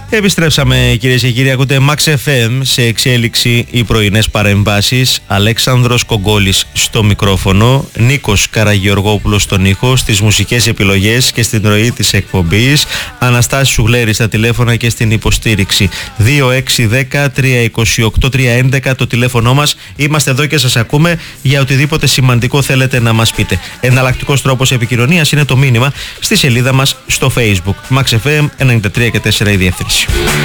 Επιστρέψαμε, κυρίες και κύριοι, ακούτε Max FM, σε εξέλιξη οι πρωινές παρεμβάσεις. Αλέξανδρος Κογκόλης στο μικρόφωνο, Νίκος Καραγεωργόπουλος στον ήχο, στις μουσικές επιλογές και στην ροή της εκπομπής, Αναστάσης Σουγλέρης στα τηλέφωνα και στην υποστήριξη. 2610-328-311 το τηλέφωνο μας. Είμαστε εδώ και σας ακούμε για οτιδήποτε σημαντικό θέλετε να μας πείτε. Εναλλακτικός τρόπος επικοινωνίας είναι το μήνυμα στη σελίδα μας στο Facebook. Max FM 93 και 4 η διεύθυνση.